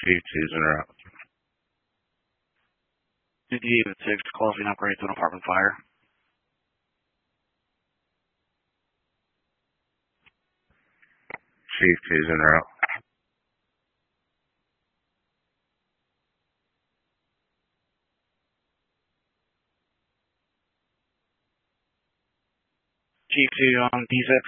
Chief 2's en route. David 6, closing upgrade to an apartment fire. Chief 2's en route. Chief 2 on D6.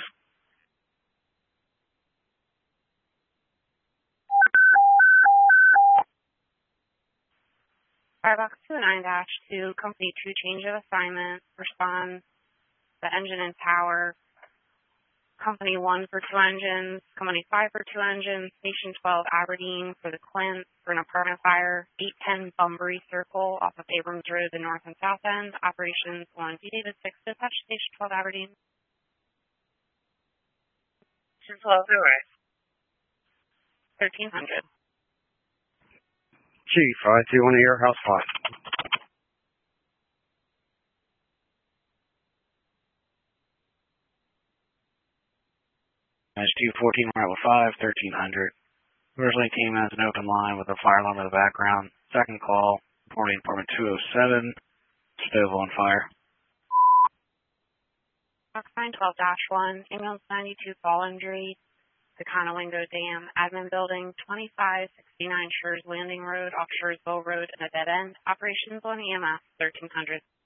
Firebox 29-2, Company 2 change of assignment, respond the engine and tower. Company 1 for 2 engines, Company 5 for 2 engines, Station 12 Aberdeen for the Clint for an apartment fire, 810 Bunbury Circle off of Abrams Road, the north and south end. Operations 1, David 6, dispatch Station 12 Aberdeen. Station 12, right. 1300. Chief, I-2 on the air, house 5. SG 14, right with 5, 1300. Originally team has an open line with a fire alarm in the background. Second call, reporting apartment 207, stove on fire. Box 912-1, ambulance 92 fall injury, the Conowingo Dam, admin building 2569 Shores Landing Road, off Shoresville Road, and a dead end. Operations on EMS 1300.